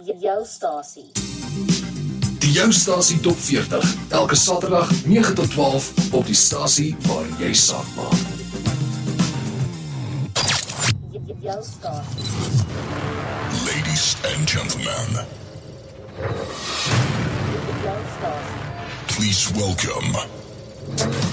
Jou stasie. Die Jou Stasie Top 40, elke Saterdag 9 tot 12 op die stasie waar jy saak maak. Jou stasie. Ladies and gentlemen, Jou stasie. please welcome